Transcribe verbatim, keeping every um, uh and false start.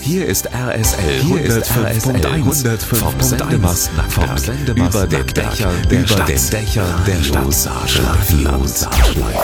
Hier ist R S L Hier ist R S L hundertfünf vom Sendemast Nackberg, über den Dächern der Stadt. Über den Dächern der Stadt.